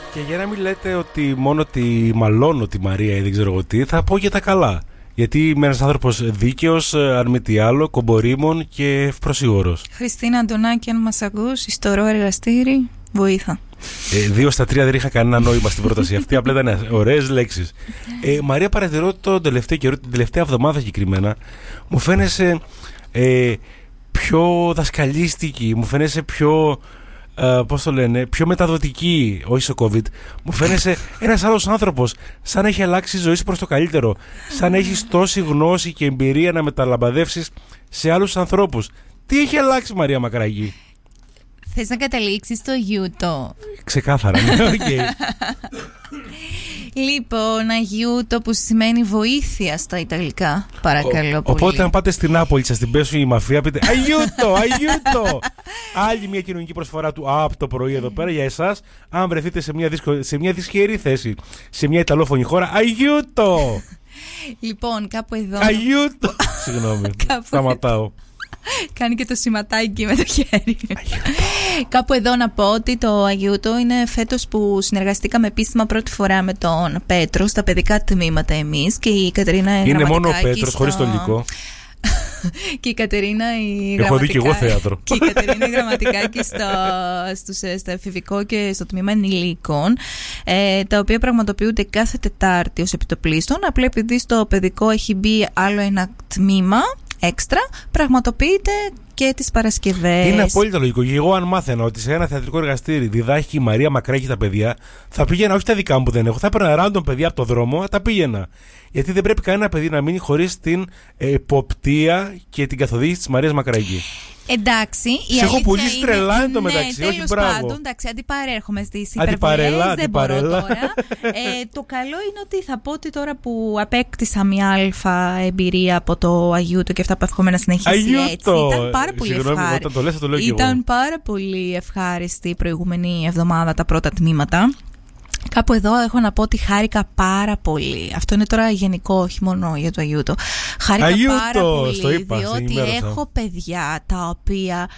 Και για να μην λέτε ότι μόνο τη μαλώνω τη Μαρία ή δεν ξέρω εγώ τι, θα πω και τα καλά. Γιατί είμαι ένας άνθρωπος δίκαιος, αν μη τι άλλο, κομπορήμων και ευπροσίγωρος. Χριστίνα Αντωνάκη, αν μας ακούς, ιστορό εργαστήρι, βοήθα. 2 στα 3 δεν είχα κανένα νόημα στην πρόταση αυτή, απλά ήταν ωραίες λέξεις. Μαρία, παρατηρώ τον τελευταίο καιρό, την τελευταία εβδομάδα συγκεκριμένα, μου φαίνεσαι πιο δασκαλίστικη, μου φαίνεσαι πιο... πώς το λένε, πιο μεταδοτική, όχι στο COVID. Μου φαίνεσαι ένας άλλος άνθρωπος, σαν να έχει αλλάξει η ζωή σου προς το καλύτερο, σαν να έχεις τόση γνώση και εμπειρία να μεταλαμπαδεύσεις σε άλλους ανθρώπους. Τι έχει αλλάξει, Μαρία Μακραγή? Θες να καταλήξεις στο Αγιούτο? Ξεκάθαρα, ναι, okay. Λοιπόν, Αγιούτο που σημαίνει βοήθεια στα Ιταλικά. Παρακαλώ πολύ. Οπότε αν πάτε στην Νάπολη, σας την πέσουν η μαφία, πείτε Αγιούτο, Αγιούτο. Άλλη μια κοινωνική προσφορά του ΑΑΠ το πρωί εδώ πέρα για εσάς. Αν βρεθείτε σε μια δυσχερή θέση σε μια Ιταλόφωνη χώρα, Αγιούτο. Λοιπόν, κάπου εδώ. Αγιούτο. Συγγνώμη, σταματάω. Κάνει και το σηματάκι με το χέρι. Κάπου εδώ να πω ότι το Αγιούτο είναι φέτος που συνεργαστήκαμε επίσημα πρώτη φορά με τον Πέτρο στα παιδικά τμήματα εμείς και η Κατερίνα είναι μόνο ο Πέτρος, χωρίς το υλικό. Και η Κατερίνα η έχω δει και εγώ θέατρο. Και η Κατερίνα η γραμματικάκη στο εφηβικό και στο τμήμα ενηλίκων, τα οποία πραγματοποιούνται κάθε Τετάρτη ως επιτοπλίστων. Απλά επειδή στο παιδικό έχει μπει άλλο ένα τμήμα έξτρα, πραγματοποιείται και τις Παρασκευές. Είναι απόλυτα λογικό. Και εγώ, αν μάθαινα ότι σε ένα θεατρικό εργαστήρι διδάσκει η Μαρία Μακράγη τα παιδιά, θα πήγαινα, όχι τα δικά μου που δεν έχω, θα έπαιρνα random παιδιά από το δρόμο, τα πήγαινα. Γιατί δεν πρέπει κανένα παιδί να μείνει χωρίς την εποπτεία και την καθοδήγηση της Μαρίας Μακράγη. Εντάξει, σε έχω πουλήσει τρελά εν τω μεταξύ. Όχι, μπράβο. Πάντων, εντάξει, αντιπαρέρχομαι στις υπερβολές. Δεν μπορώ τώρα. Το καλό είναι ότι θα πω ότι τώρα που απέκτησα μια αλφα εμπειρία από το Αγιούτο και αυτά που εύχομαι να συνεχίσει έτσι. Ήταν πάρα πολύ ευχάριστη. Ήταν πάρα πολύ ευχάριστη η προηγούμενη εβδομάδα τα πρώτα τμήματα. Κάπου εδώ έχω να πω ότι χάρηκα πάρα πολύ. Αυτό είναι τώρα γενικό, όχι μόνο για το Αγιούτο. Χάρηκα πάρα πολύ, διότι έχω παιδιά τα οποία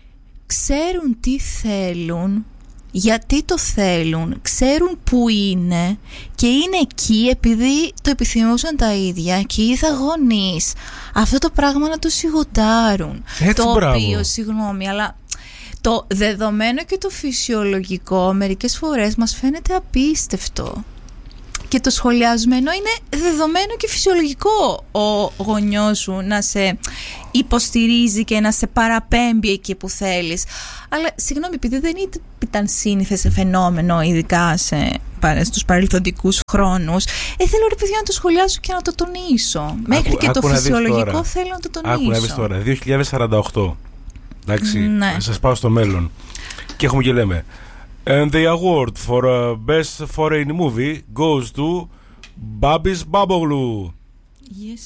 ξέρουν τι θέλουν, γιατί το θέλουν, ξέρουν που είναι και είναι εκεί επειδή το επιθυμούσαν τα ίδια και είδα γονείς αυτό το πράγμα να το σιγοντάρουν. Έτσι, το μπράβο. οποίο, συγγνώμη, αλλά το δεδομένο και το φυσιολογικό μερικές φορές μας φαίνεται απίστευτο. Και το σχολιασμένο είναι δεδομένο και φυσιολογικό ο γονιός σου να σε υποστηρίζει και να σε παραπέμπει εκεί που θέλεις. Αλλά συγγνώμη, επειδή δεν ήταν σύνηθες φαινόμενο, ειδικά στους παρελθοντικούς χρόνους, θέλω ρε παιδιά να το σχολιάσω και να το τονίσω. Μέχρι και το φυσιολογικό θέλω να το τονίσω. Άκου να δεις τώρα, 2048. Εντάξει, ναι. Σας πάω στο μέλλον. Και έχουμε και λέμε And the award for best foreign movie goes to Babis Baboglu. Yes.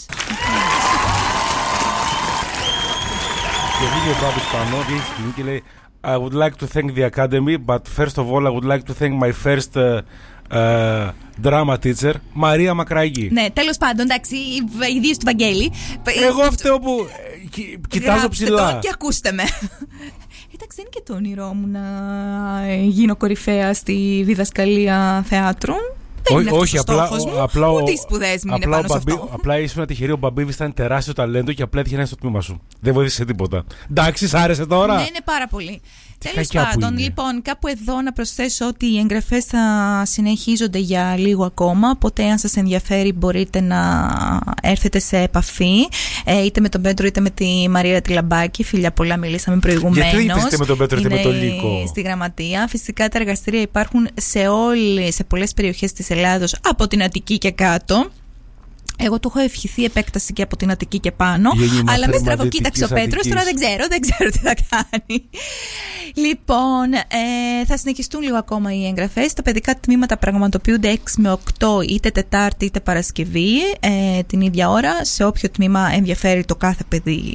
Και βγήκε ο Babis πάνω και λέει I would like to thank the Academy, but first of all I would like to thank my first drama teacher, Μαρία Μακραγή. Ναι, τέλος πάντων, εντάξει, οι δύο του Βαγγέλη. Εγώ αυτό που κοιτάζω ψηλά. Το και ακούστε με. Εντάξει, είναι και το όνειρό μου να γίνω κορυφαία στη διδασκαλία θεάτρου. Δεν είναι όχι, απλά ούτε οι σπουδές μου είναι πάνω σε αυτό. Απλά ήσουν τυχερή, ο Μπαμπίβης ήταν τεράστιο ταλέντο και απλά έτυχε να είσαι στο τμήμα σου. Δεν βοήθησε τίποτα. Εντάξει, σ' άρεσε τώρα? Ναι, είναι πάρα πολύ. Τέλος πάντων, λοιπόν, κάπου εδώ να προσθέσω ότι οι εγγραφές θα συνεχίζονται για λίγο ακόμα. Οπότε, αν σας ενδιαφέρει, μπορείτε να έρθετε σε επαφή είτε με τον Πέτρο είτε με τη Μαρία Τηλαμπάκη. Φιλιά πολλά, μιλήσαμε προηγουμένως. Γιατί είστε με τον Πέτρο είτε με τον Λύκο? Στη Γραμματεία. Φυσικά τα εργαστήρια υπάρχουν σε πολλές περιοχές της Ελλάδος, από την Αττική και κάτω. Εγώ του έχω ευχηθεί επέκταση και από την Αττική και πάνω. Αλλά με στραβοκοίταξε ο Πέτρος. Τώρα δεν ξέρω τι θα κάνει. Λοιπόν, θα συνεχιστούν λίγο ακόμα οι εγγραφές. Τα παιδικά τμήματα πραγματοποιούνται 6 με 8, είτε Τετάρτη είτε Παρασκευή, την ίδια ώρα. Σε όποιο τμήμα ενδιαφέρει το κάθε παιδί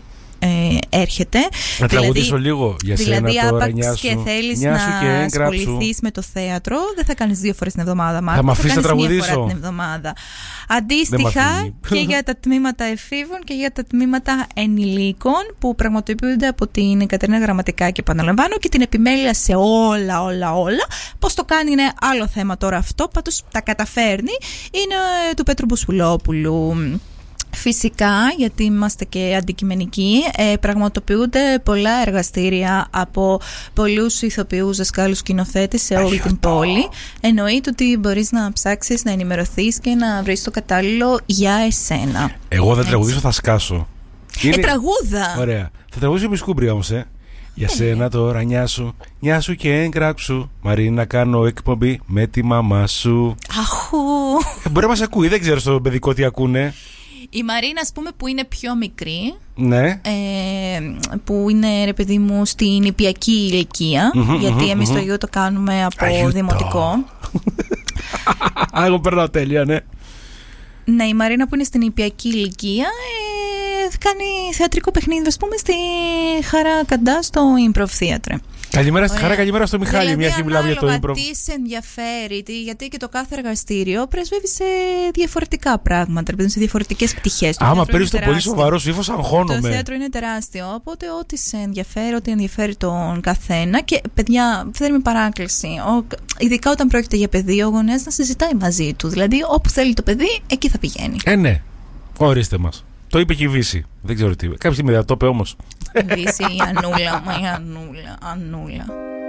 έρχεται. Να τραγουδήσω λίγο για σένα δηλαδή, τώρα, άπαξ και θέλεις να ασχοληθείς με το θέατρο, δεν θα κάνεις 2 φορές την εβδομάδα, Μάρκο. Θα με αφήσεις να τραγουδήσω 1 φορά την εβδομάδα. Αντίστοιχα και για τα τμήματα εφήβων και για τα τμήματα ενηλίκων που πραγματοποιούνται από την Κατερίνα Γραμματικάκη, επαναλαμβάνω, και την επιμέλεια σε όλα. Πώς το κάνει είναι άλλο θέμα τώρα αυτό, πάντως τα καταφέρνει. Είναι του Πέτρου Μπουσουλόπουλου. Φυσικά, γιατί είμαστε και αντικειμενικοί, πραγματοποιούνται πολλά εργαστήρια από πολλούς ηθοποιούς, δασκάλους, σκηνοθέτες σε όλη την πόλη. Εννοείται ότι μπορείς να ψάξεις, να ενημερωθείς και να βρεις το κατάλληλο για εσένα. Εγώ δεν τραγουδήσω, θα σκάσω. Τραγούδα! Ωραία. Θα τραγουδήσω μισκούμπρια όμως, Για σένα τώρα νιά σου και έγκραψου. Μαρίνα, να κάνω εκπομπή με τη μαμά σου. Αχού! Μπορεί να μας ακούει, δεν ξέρω στο παιδικό τι ακούνε. Η Μαρίνα, ας πούμε, που είναι πιο μικρή, ναι. Που είναι, ρε παιδί μου, στην νηπιακή ηλικία, γιατί εμείς το Αγίου το κάνουμε από δημοτικό. Εγώ περνάω τέλεια, ναι. Ναι, η Μαρίνα που είναι στην νηπιακή ηλικία κάνει θεατρικό παιχνίδι, ας πούμε, στη Χαρά Καντά στο Improv Theatre. Καλημέρα στη Χαρά, καλημέρα στο Μιχάλη. Δηλαδή, μια και μιλάμε για το Improv. Τι σε ενδιαφέρει, γιατί και το κάθε εργαστήριο πρεσβεύει σε διαφορετικά πράγματα, σε διαφορετικές πτυχές. Άμα παίρνει το πολύ σοβαρό σου ύφος, αγχώνομαι. Το θέατρο είναι τεράστιο. Οπότε, ό,τι σε ενδιαφέρει, ό,τι ενδιαφέρει τον καθένα. Και παιδιά, θέλει με παράκληση. Ειδικά όταν πρόκειται για παιδί, ο γονέας να συζητάει μαζί του. Δηλαδή, όπου θέλει το παιδί, εκεί θα πηγαίνει. Ναι. Ορίστε μας. Το είπε και η Βύση. Δεν ξέρω τι είπε. Κάποια στιγμή δεν το είπε όμως. Βύση, η Ανούλα, μα η Ανούλα.